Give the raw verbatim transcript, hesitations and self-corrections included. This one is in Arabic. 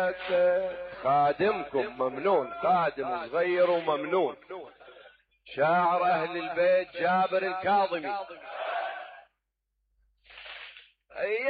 خادمكم ممنون، خادم صغير وممنون، شاعر أهل البيت جابر الكاظمي.